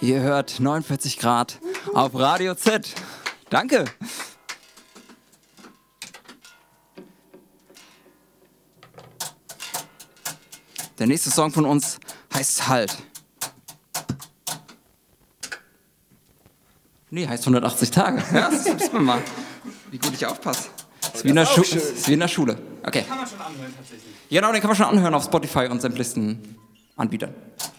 Ihr hört 49 Grad auf Radio Z. Danke. Der nächste Song von uns heißt Halt. Nee, heißt 180 Tage. Ja, das sieht man mal, wie gut ich aufpasse. Ist wie in der Schule. Okay. Kann man schon anhören tatsächlich. Genau, den kann man schon anhören auf Spotify und sämtlichsten Anbietern.